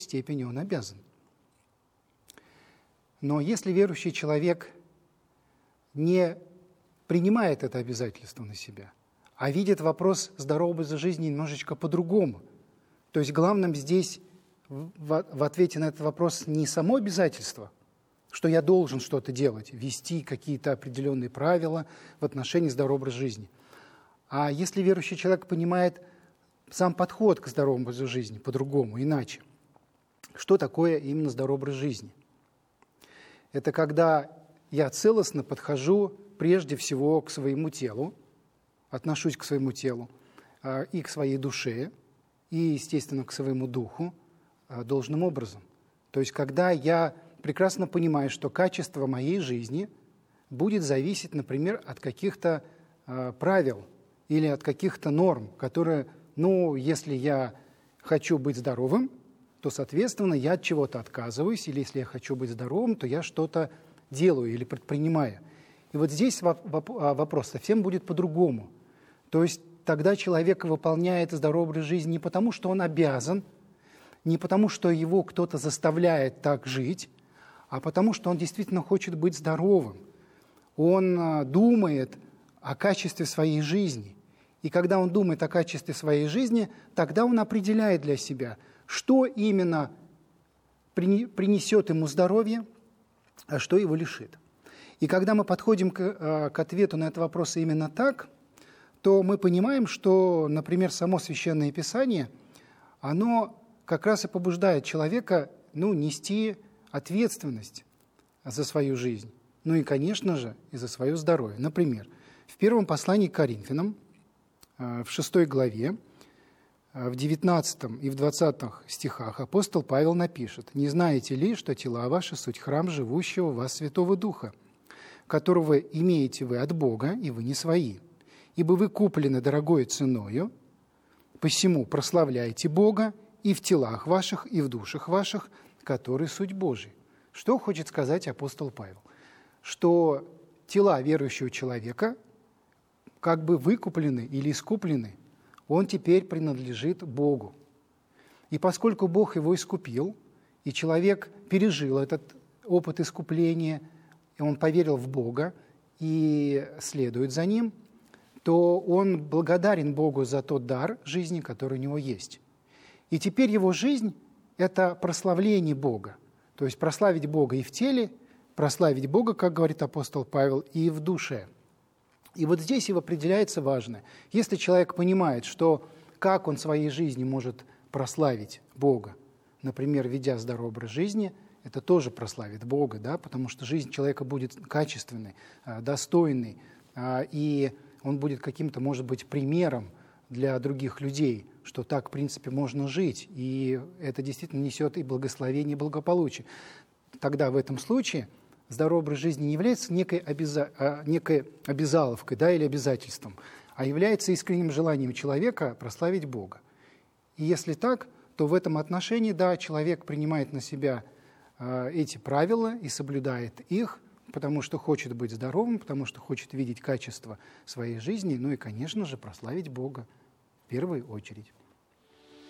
степени он обязан. Но если верующий человек не принимает это обязательство на себя, а видит вопрос здорового образа жизни немножечко по-другому, то есть главным здесь в ответе на этот вопрос не само обязательство, что я должен что-то делать, вести какие-то определенные правила в отношении здорового образа жизни, а если верующий человек понимает сам подход к здоровому образу жизни по-другому, иначе, что такое именно здоровый образ жизни? Это когда я целостно подхожу прежде всего к своему телу, отношусь к своему телу и к своей душе, и, естественно, к своему духу должным образом. То есть когда я прекрасно понимаю, что качество моей жизни будет зависеть, например, от каких-то правил или от каких-то норм, которые, если я хочу быть здоровым, то, соответственно, я от чего-то отказываюсь, или если я хочу быть здоровым, то я что-то делаю или предпринимаю. И вот здесь вопрос совсем будет по-другому. То есть тогда человек выполняет здоровый образ жизни не потому, что он обязан, не потому, что его кто-то заставляет так жить, а потому, что он действительно хочет быть здоровым. Он думает о качестве своей жизни. И когда он думает о качестве своей жизни, тогда он определяет для себя, что именно принесет ему здоровье, а что его лишит. И когда мы подходим к ответу на этот вопрос именно так, то мы понимаем, что, например, само Священное Писание, оно как раз и побуждает человека нести ответственность за свою жизнь. И, конечно же, и за свое здоровье. Например, в первом послании к Коринфянам, в 6 главе, в 19 и в 20 стихах апостол Павел напишет: «Не знаете ли, что тела ваши суть храм живущего в вас Святого Духа, которого имеете вы от Бога, и вы не свои? Ибо вы куплены дорогою ценою, посему прославляйте Бога и в телах ваших, и в душах ваших, которые суть Божий». Что хочет сказать апостол Павел? Что тела верующего человека как бы выкуплены или искуплены, он теперь принадлежит Богу. И поскольку Бог его искупил, и человек пережил этот опыт искупления, и он поверил в Бога и следует за Ним, то он благодарен Богу за тот дар жизни, который у него есть. И теперь его жизнь – это прославление Бога. То есть прославить Бога и в теле, прославить Бога, как говорит апостол Павел, и в душе. И вот здесь и определяется важное. Если человек понимает, что как он в своей жизни может прославить Бога, например, ведя здоровый образ жизни, это тоже прославит Бога, да, потому что жизнь человека будет качественной, достойной, и он будет каким-то, может быть, примером для других людей, что так, в принципе, можно жить, и это действительно несет и благословение, и благополучие. Тогда в этом случае здоровый образ жизни не является некой обязаловкой, да, или обязательством, а является искренним желанием человека прославить Бога. И если так, то в этом отношении, да, человек принимает на себя эти правила и соблюдает их, потому что хочет быть здоровым, потому что хочет видеть качество своей жизни, и, конечно же, прославить Бога в первую очередь.